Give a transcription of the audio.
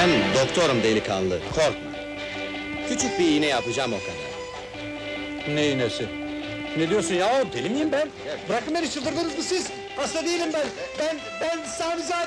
Ben doktorum delikanlı, korkma. Küçük bir iğne yapacağım o kadar. Ne iğnesi? Ne diyorsun ya? Deli miyim ben? Bırakın beni, çıldırdınız mı siz? Hasta değilim ben. Ben Sami